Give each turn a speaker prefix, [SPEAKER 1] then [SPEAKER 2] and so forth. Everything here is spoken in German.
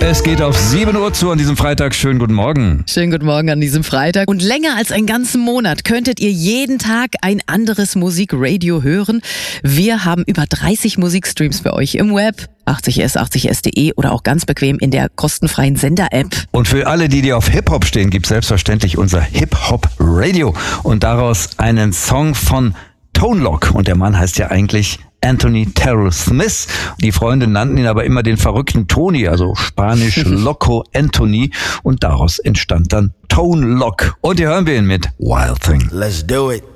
[SPEAKER 1] Es geht auf 7 Uhr zu an diesem Freitag. Schönen guten Morgen.
[SPEAKER 2] Schönen guten Morgen an diesem Freitag. Und länger als einen ganzen Monat könntet ihr jeden Tag ein anderes Musikradio hören. Wir haben über 30 Musikstreams für euch im Web, 80s, 80s.de oder auch ganz bequem in der kostenfreien Sender-App.
[SPEAKER 1] Und für alle, die auf Hip-Hop stehen, gibt es selbstverständlich unser Hip-Hop-Radio. Und daraus einen Song von Tone Loc. Und der Mann heißt ja eigentlich Anthony Terrell Smith. Die Freunde nannten ihn aber immer den verrückten Tony, also spanisch Loco Anthony. Und daraus entstand dann Tone Loc. Und hier hören wir ihn mit Wild Thing.
[SPEAKER 3] Let's do it.